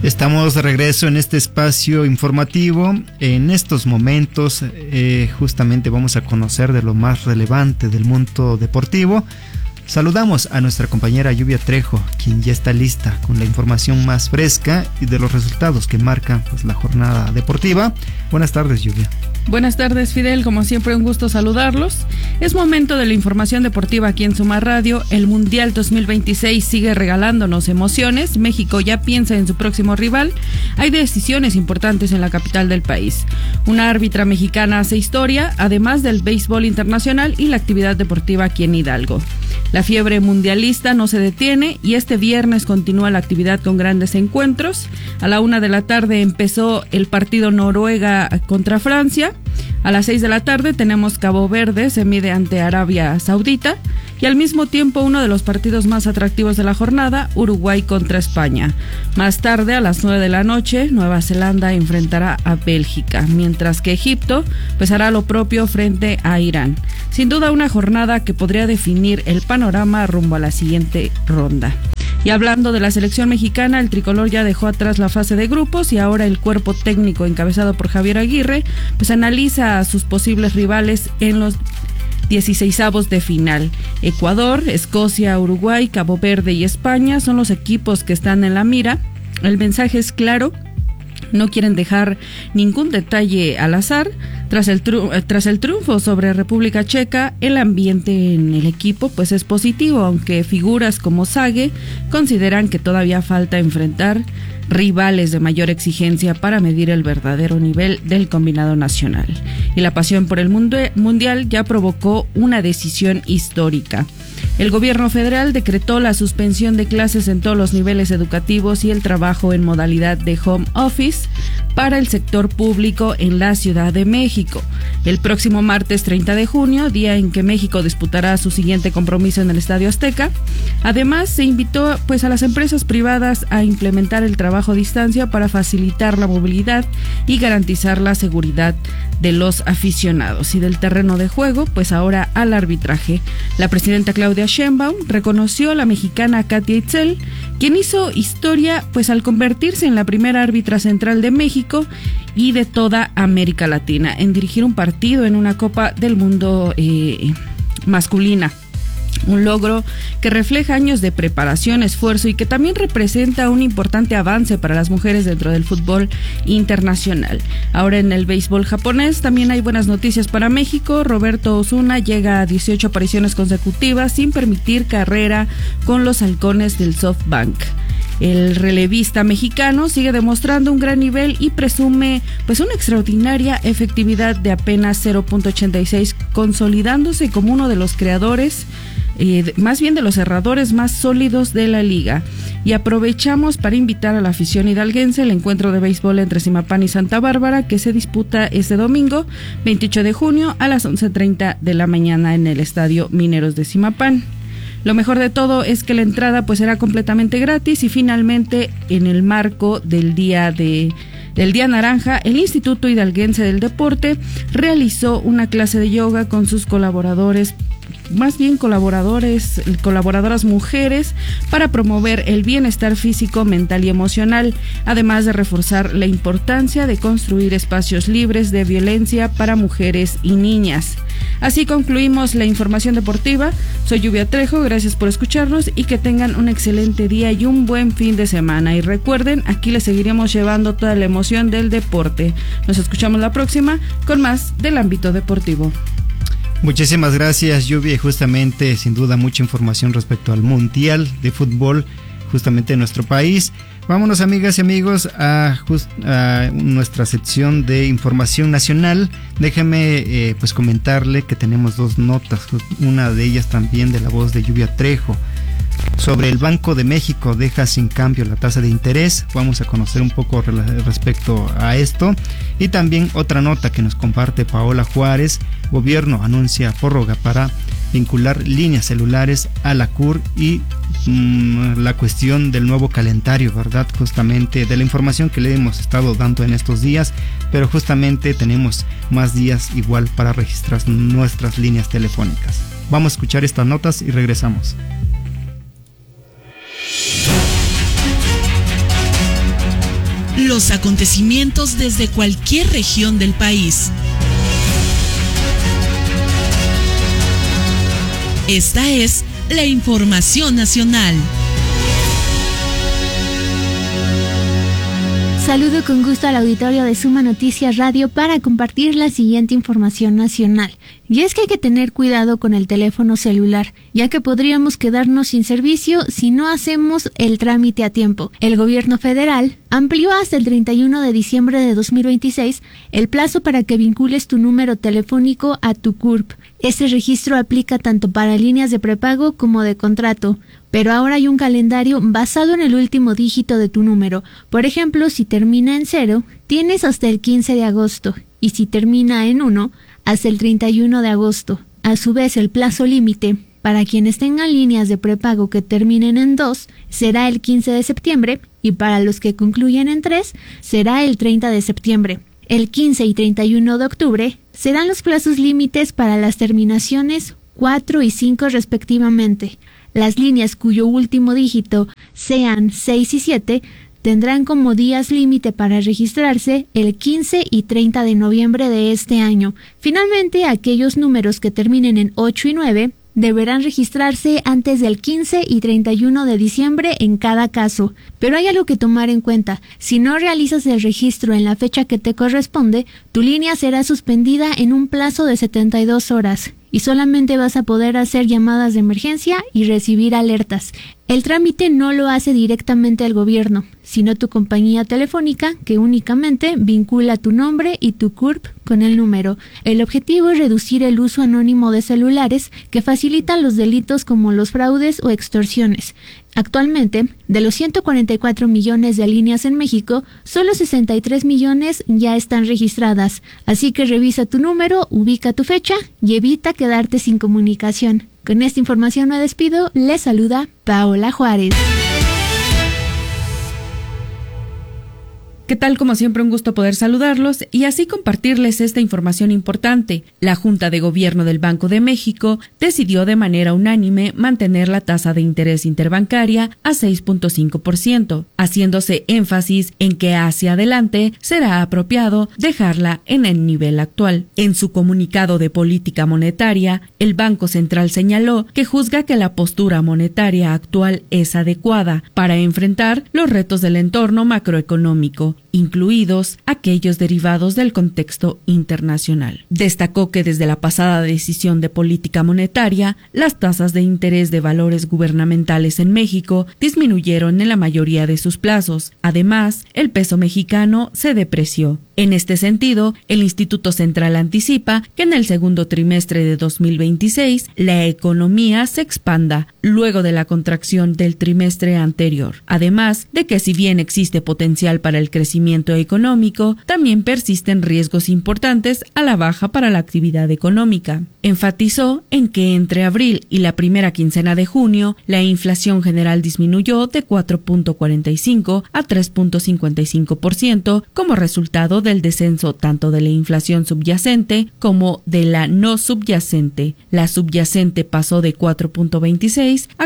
Estamos de regreso en este espacio informativo. En estos momentos justamente vamos a conocer de lo más relevante del mundo deportivo. Saludamos a nuestra compañera Lluvia Trejo, quien ya está lista con la información más fresca y de los resultados que marcan la jornada deportiva. Buenas tardes, Lluvia. Buenas tardes, Fidel, como siempre un gusto saludarlos. Es momento de la información deportiva aquí en Suma Radio. El Mundial 2026 sigue regalándonos emociones. México ya piensa en su próximo rival. Hay decisiones importantes en la capital del país. Una árbitra mexicana hace historia, además del béisbol internacional y la actividad deportiva aquí en Hidalgo. La fiebre mundialista no se detiene y este viernes continúa la actividad con grandes encuentros. A la 1 de la tarde empezó el partido Noruega contra Francia. A las 6 de la tarde tenemos Cabo Verde, se mide ante Arabia Saudita. Y al mismo tiempo uno de los partidos más atractivos de la jornada, Uruguay contra España. Más tarde, a las 9 de la noche, Nueva Zelanda enfrentará a Bélgica, mientras que Egipto hará lo propio frente a Irán. Sin duda una jornada que podría definir el panorama rumbo a la siguiente ronda. Y hablando de la selección mexicana, el tricolor ya dejó atrás la fase de grupos y ahora el cuerpo técnico encabezado por Javier Aguirre analiza a sus posibles rivales en los 16avos de final. Ecuador, Escocia, Uruguay, Cabo Verde y España son los equipos que están en la mira. El mensaje es claro. No quieren dejar ningún detalle al azar. Tras el triunfo sobre República Checa, el ambiente en el equipo es positivo, aunque figuras como Sague consideran que todavía falta enfrentar rivales de mayor exigencia para medir el verdadero nivel del combinado nacional. Y la pasión por el mundial ya provocó una decisión histórica. El gobierno federal decretó la suspensión de clases en todos los niveles educativos y el trabajo en modalidad de home office para el sector público en la Ciudad de México. El próximo martes 30 de junio, día en que México disputará su siguiente compromiso en el Estadio Azteca. Además, se invitó a las empresas privadas a implementar el trabajo a distancia para facilitar la movilidad y garantizar la seguridad de los aficionados. Y del terreno de juego, ahora al arbitraje. La presidenta Claudia Sheinbaum reconoció a la mexicana Katia Itzel, quien hizo historia al convertirse en la primera árbitra central de México y de toda América Latina en dirigir un partido en una Copa del Mundo masculina. Un logro que refleja años de preparación, esfuerzo y que también representa un importante avance para las mujeres dentro del fútbol internacional. Ahora en el béisbol japonés también hay buenas noticias para México. Roberto Osuna llega a 18 apariciones consecutivas sin permitir carrera con los halcones del SoftBank. El relevista mexicano sigue demostrando un gran nivel y presume una extraordinaria efectividad de apenas 0.86, consolidándose como uno de los creadores, más bien de los cerradores más sólidos de la liga. Y aprovechamos para invitar a la afición hidalguense el encuentro de béisbol entre Zimapán y Santa Bárbara, que se disputa este domingo 28 de junio a las 11:30 de la mañana en el Estadio Mineros de Zimapán. Lo mejor de todo es que la entrada será completamente gratis y finalmente en el marco del Día Naranja, el Instituto Hidalguense del Deporte realizó una clase de yoga con sus colaboradoras mujeres para promover el bienestar físico, mental y emocional, además de reforzar la importancia de construir espacios libres de violencia para mujeres y niñas. Así concluimos la información deportiva. Soy Lluvia Trejo, gracias por escucharnos y que tengan un excelente día y un buen fin de semana. Y recuerden, aquí les seguiremos llevando toda la emoción del deporte. Nos escuchamos la próxima con más del ámbito deportivo. Muchísimas gracias, Lluvia, y justamente, sin duda, mucha información respecto al Mundial de Fútbol, justamente en nuestro país. Vámonos, amigas y amigos, a nuestra sección de información nacional. Déjeme comentarle que tenemos dos notas, una de ellas también de la voz de Lluvia Trejo. Sobre el Banco de México deja sin cambio la tasa de interés. Vamos a conocer un poco respecto a esto. Y también otra nota que nos comparte Paola Juárez. Gobierno anuncia prórroga para vincular líneas celulares a la CUR y la cuestión del nuevo calendario, ¿verdad? Justamente de la información que le hemos estado dando en estos días, pero justamente tenemos más días igual para registrar nuestras líneas telefónicas. Vamos a escuchar estas notas y regresamos. los acontecimientos desde cualquier región del país. Esta es la información nacional. Saludo con gusto al auditorio de Suma Noticias Radio para compartir la siguiente información nacional. Y es que hay que tener cuidado con el teléfono celular, ya que podríamos quedarnos sin servicio si no hacemos el trámite a tiempo. El gobierno federal amplió hasta el 31 de diciembre de 2026 el plazo para que vincules tu número telefónico a tu CURP. Este registro aplica tanto para líneas de prepago como de contrato, pero ahora hay un calendario basado en el último dígito de tu número. Por ejemplo, si termina en 0, tienes hasta el 15 de agosto, y si termina en 1, hasta el 31 de agosto. A su vez, el plazo límite para quienes tengan líneas de prepago que terminen en 2 será el 15 de septiembre y para los que concluyen en 3 será el 30 de septiembre. El 15 y 31 de octubre serán los plazos límites para las terminaciones 4 y 5 respectivamente. Las líneas cuyo último dígito sean 6 y 7 tendrán como días límite para registrarse el 15 y 30 de noviembre de este año. Finalmente, aquellos números que terminen en 8 y 9 deberán registrarse antes del 15 y 31 de diciembre en cada caso. Pero hay algo que tomar en cuenta. Si no realizas el registro en la fecha que te corresponde, tu línea será suspendida en un plazo de 72 horas. Y solamente vas a poder hacer llamadas de emergencia y recibir alertas. El trámite no lo hace directamente el gobierno, sino tu compañía telefónica, que únicamente vincula tu nombre y tu CURP con el número. El objetivo es reducir el uso anónimo de celulares que facilitan los delitos como los fraudes o extorsiones. Actualmente, de los 144 millones de líneas en México, solo 63 millones ya están registradas. Así que revisa tu número, ubica tu fecha y evita quedarte sin comunicación. Con esta información me despido. Les saluda Paola Juárez. ¿Qué tal? Como siempre, un gusto poder saludarlos y así compartirles esta información importante. La Junta de Gobierno del Banco de México decidió de manera unánime mantener la tasa de interés interbancaria a 6.5%, haciéndose énfasis en que hacia adelante será apropiado dejarla en el nivel actual. En su comunicado de política monetaria, el Banco Central señaló que juzga que la postura monetaria actual es adecuada para enfrentar los retos del entorno macroeconómico, incluidos aquellos derivados del contexto internacional. Destacó que desde la pasada decisión de política monetaria, las tasas de interés de valores gubernamentales en México disminuyeron en la mayoría de sus plazos. Además, el peso mexicano se depreció. En este sentido, el Instituto Central anticipa que en el segundo trimestre de 2026 la economía se expanda luego de la contracción del trimestre anterior. Además de que si bien existe potencial para el crecimiento económico, también persisten riesgos importantes a la baja para la actividad económica. Enfatizó en que entre abril y la primera quincena de junio, la inflación general disminuyó de 4.45 a 3.55% como resultado del descenso tanto de la inflación subyacente como de la no subyacente. La subyacente pasó de 4.26 a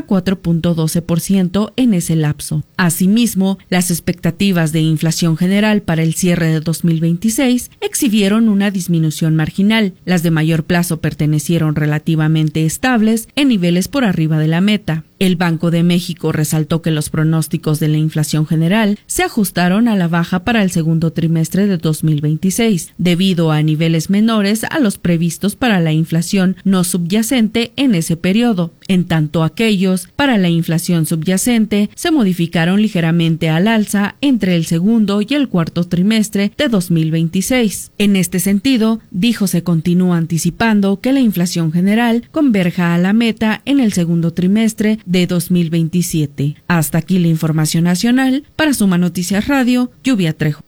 4.12% en ese lapso. Asimismo, las expectativas de inflación general para el cierre de 2026 exhibieron una disminución marginal. Las de mayor plazo pertenecieron relativamente estables en niveles por arriba de la meta. El Banco de México resaltó que los pronósticos de la inflación general se ajustaron a la baja para el segundo trimestre de 2026, debido a niveles menores a los previstos para la inflación no subyacente en ese periodo. En tanto, aquellos para la inflación subyacente se modificaron ligeramente al alza entre el segundo y el cuarto trimestre de 2026. En este sentido, dijo, se continúa anticipando que la inflación general converja a la meta en el segundo trimestre de 2027. Hasta aquí la información nacional. Para Suma Noticias Radio, Lluvia Trejo.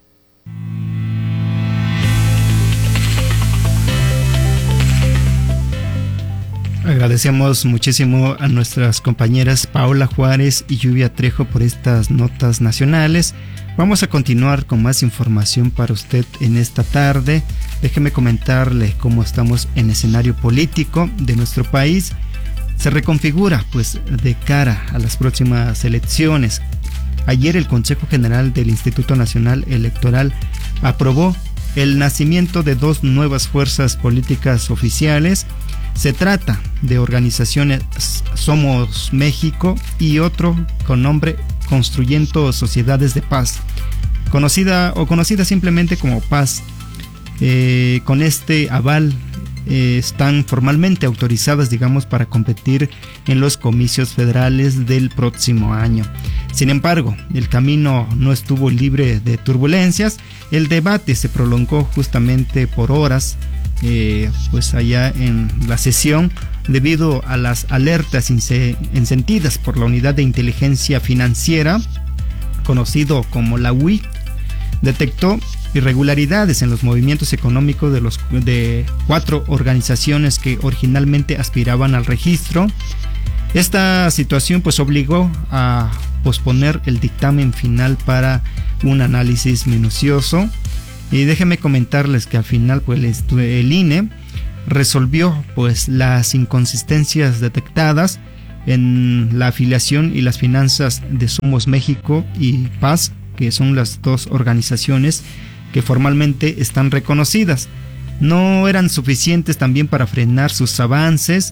Agradecemos muchísimo a nuestras compañeras Paola Juárez y Lluvia Trejo por estas notas nacionales. Vamos a continuar con más información para usted en esta tarde. Déjeme comentarle cómo estamos en escenario político de nuestro país. Se reconfigura pues de cara a las próximas elecciones. Ayer el Consejo General del Instituto Nacional Electoral aprobó el nacimiento de 2 nuevas fuerzas políticas oficiales. Se trata de organizaciones Somos México y otro con nombre Construyendo Sociedades de Paz, conocida simplemente como Paz. Con este aval están formalmente autorizadas, digamos, para competir en los comicios federales del próximo año. Sin embargo, el camino no estuvo libre de turbulencias. El debate se prolongó justamente por horas, pues allá en la sesión, debido a las alertas encendidas por la Unidad de Inteligencia Financiera, conocido como la UI. Detectó irregularidades en los movimientos económicos de 4 organizaciones que originalmente aspiraban al registro. Esta situación pues obligó a posponer el dictamen final para un análisis minucioso. Y déjenme comentarles que al final pues el INE resolvió pues las inconsistencias detectadas en la afiliación y las finanzas de Somos México y Paz, que son las 2 organizaciones que formalmente están reconocidas. No eran suficientes también para frenar sus avances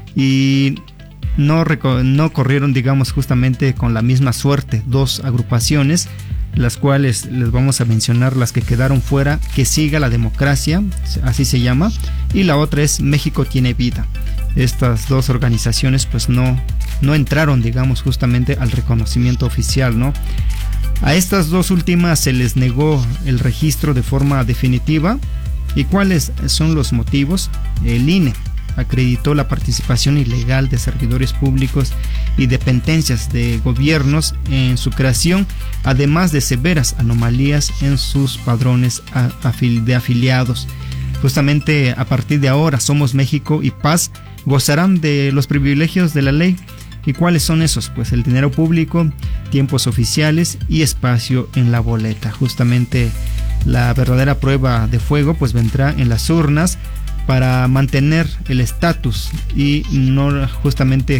y no corrieron, digamos, justamente con la misma suerte 2 agrupaciones, las cuales les vamos a mencionar las que quedaron fuera: Que Siga la Democracia, así se llama, y la otra es México Tiene Vida. Estas 2 organizaciones pues no entraron, digamos, justamente al reconocimiento oficial, ¿no? A estas 2 últimas se les negó el registro de forma definitiva. ¿Y cuáles son los motivos? El INE acreditó la participación ilegal de servidores públicos y dependencias de gobiernos en su creación, además de severas anomalías en sus padrones de afiliados. Justamente a partir de ahora, Somos México y Paz gozarán de los privilegios de la ley. ¿Y cuáles son esos? Pues el dinero público, tiempos oficiales y espacio en la boleta. Justamente la verdadera prueba de fuego pues vendrá en las urnas para mantener el estatus y no justamente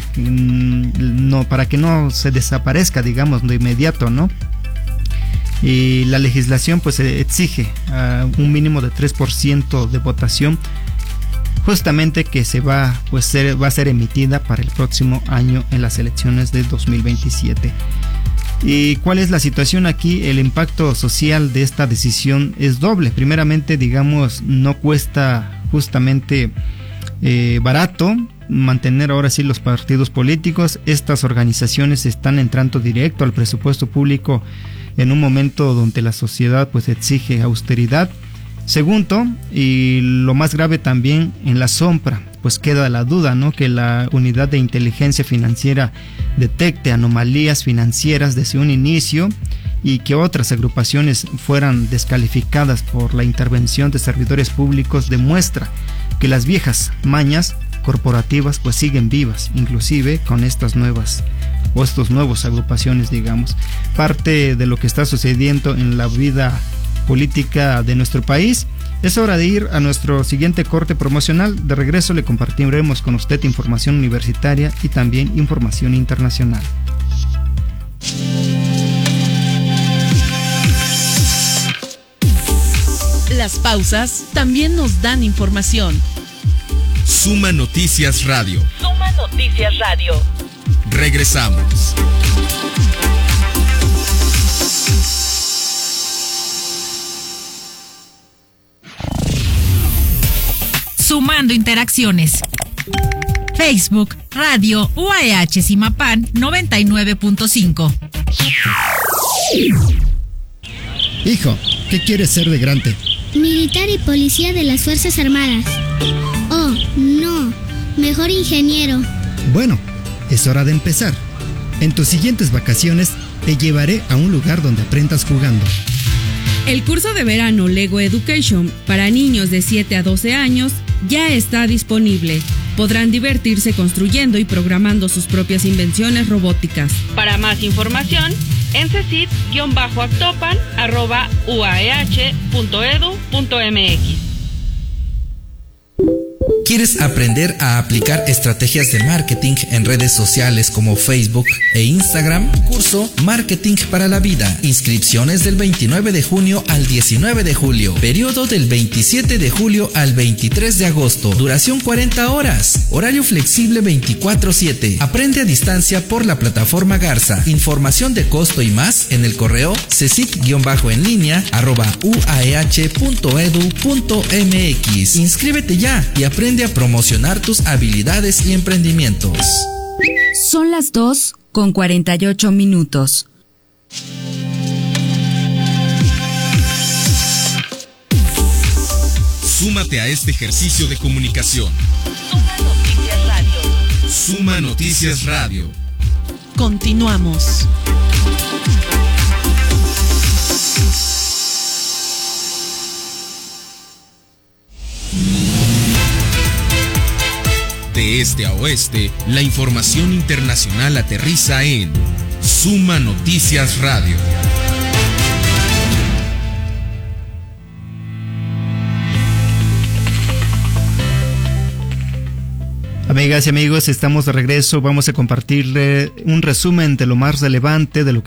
para que no se desaparezca, digamos, de inmediato, ¿no? Y la legislación pues exige un mínimo de 3% de votación, justamente que va a ser emitida para el próximo año en las elecciones de 2027. ¿Y cuál es la situación aquí? El impacto social de esta decisión es doble. Primeramente, digamos, no cuesta justamente barato mantener ahora sí los partidos políticos. Estas organizaciones están entrando directo al presupuesto público en un momento donde la sociedad pues exige austeridad. Segundo, y lo más grave también, en la sombra pues queda la duda, ¿no?, que la Unidad de Inteligencia Financiera detecte anomalías financieras desde un inicio y que otras agrupaciones fueran descalificadas por la intervención de servidores públicos demuestra que las viejas mañas corporativas pues siguen vivas, inclusive con estas nuevas o estos nuevos agrupaciones, digamos. Parte de lo que está sucediendo en la vida política de nuestro país. Es hora de ir a nuestro siguiente corte promocional. De regreso le compartiremos con usted información universitaria y también información internacional. Las pausas también nos dan información. Suma Noticias Radio. Suma Noticias Radio. Regresamos. Sumando interacciones. Facebook, Radio UAH Zimapán 99.5. Hijo, ¿qué quieres ser de grande? Militar y policía de las Fuerzas Armadas. Oh, no, mejor ingeniero. Bueno, es hora de empezar. En tus siguientes vacaciones te llevaré a un lugar donde aprendas jugando. El curso de verano Lego Education para niños de 7 a 12 años ya está disponible. Podrán divertirse construyendo y programando sus propias invenciones robóticas. Para más información, en cecit-actopan@uaeh.edu.mx. ¿Quieres aprender a aplicar estrategias de marketing en redes sociales como Facebook e Instagram? Curso Marketing para la Vida. Inscripciones del 29 de junio al 19 de julio. Periodo del 27 de julio al 23 de agosto. Duración 40 horas. Horario flexible 24/7. Aprende a distancia por la plataforma Garza. Información de costo y más en el correo cesic-uaeh.edu.mx. Inscríbete ya y aprende a promocionar tus habilidades y emprendimientos. Son las 2:48. Súmate a este ejercicio de comunicación. Suma Noticias Radio. Continuamos. De este a oeste, la información internacional aterriza en Suma Noticias Radio. Amigas y amigos, estamos de regreso. Vamos a compartirle un resumen de lo más relevante de lo que